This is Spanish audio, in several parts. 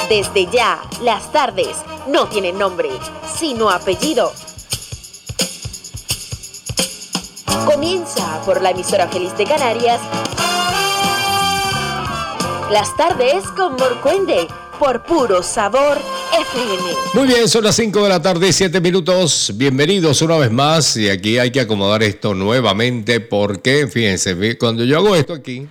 Desde ya, las tardes no tienen nombre, sino apellido. Comienza por la emisora feliz de Canarias. Las tardes con Morcuende, por Puro Sabor FM. Muy bien, son las 5 de la tarde, 7 minutos. Bienvenidos una vez más. Y aquí hay que acomodar esto nuevamente porque, fíjense, cuando yo hago esto aquí,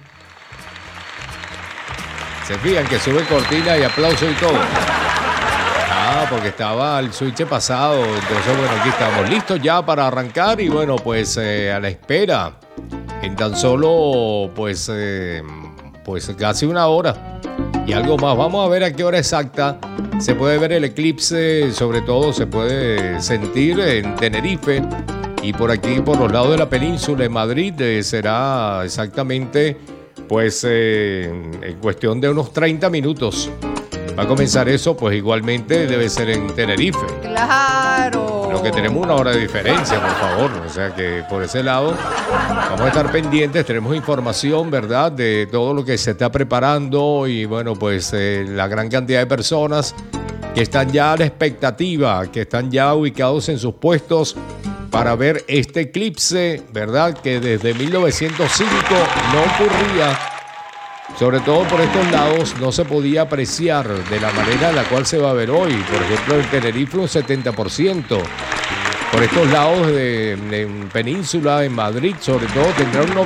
se fijan que sube cortina y aplauso y todo. Porque estaba el switch pasado. Entonces, bueno, aquí estamos listos ya para arrancar. Y bueno, pues a la espera. En tan solo, pues casi una hora y algo más. Vamos a ver a qué hora exacta se puede ver el eclipse. Sobre todo se puede sentir en Tenerife. Y por aquí, por los lados de la península, en Madrid, será exactamente, pues, en cuestión de unos 30 minutos. Va a comenzar eso, pues igualmente debe ser en Tenerife. ¡Claro! Lo que tenemos una hora de diferencia, por favor. O sea que por ese lado vamos a estar pendientes. Tenemos información, ¿verdad?, de todo lo que se está preparando. Y bueno, pues la gran cantidad de personas que están ya a la expectativa, que están ya ubicados en sus puestos para ver este eclipse, ¿verdad?, que desde 1905 no ocurría. Sobre todo por estos lados no se podía apreciar de la manera en la cual se va a ver hoy. Por ejemplo, en Tenerife un 70%. Por estos lados en Península, en Madrid, sobre todo, tendrá un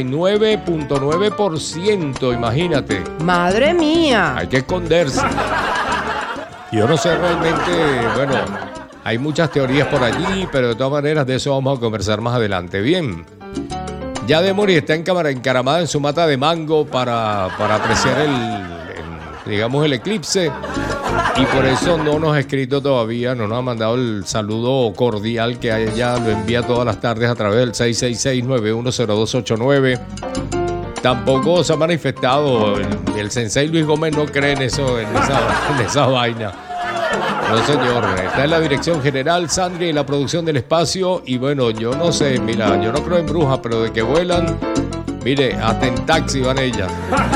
99.9%. Imagínate. ¡Madre mía! Hay que esconderse. Yo no sé realmente, bueno, hay muchas teorías por allí, pero de todas maneras de eso vamos a conversar más adelante. Bien. Ya Demori está encaramada en su mata de mango para apreciar el eclipse. Y por eso no nos ha escrito todavía, no nos ha mandado el saludo cordial que ella lo envía todas las tardes a través del 666-910289. Tampoco se ha manifestado. El sensei Luis Gómez no cree en esa vaina. No, señor. Está en la dirección general Sandri, en la producción del espacio. Y bueno, yo no sé, mira, yo no creo en brujas, pero de que vuelan, mire, hasta en taxi van ellas.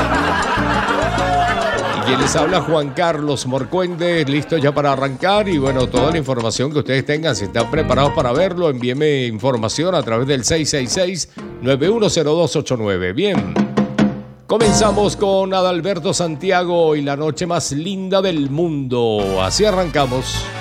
Y quien les habla, Juan Carlos Morcuende, listo ya para arrancar. Y bueno, toda la información que ustedes tengan, si están preparados para verlo, envíenme información a través del 666-910289. Bien. Comenzamos con Adalberto Santiago y la noche más linda del mundo. Así arrancamos.